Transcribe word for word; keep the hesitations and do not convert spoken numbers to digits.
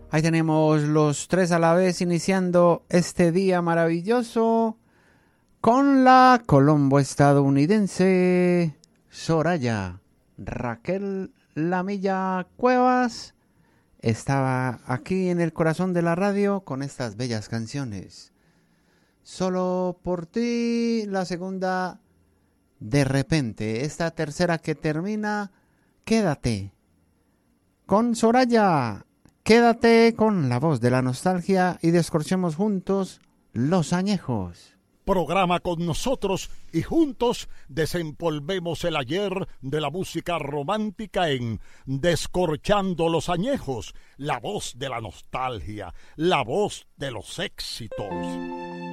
Ahí tenemos los tres a la vez iniciando este día maravilloso con la Colombo estadounidense Soraya. Raquel Lamilla Cuevas estaba aquí en el corazón de la radio con estas bellas canciones. Solo por ti, la segunda, De repente. Esta tercera que termina, Quédate. Con Soraya, quédate con la voz de la nostalgia y descorchemos juntos los añejos. Programa con nosotros y juntos desempolvemos el ayer de la música romántica en Descorchando los Añejos, la voz de la nostalgia, la voz de los éxitos.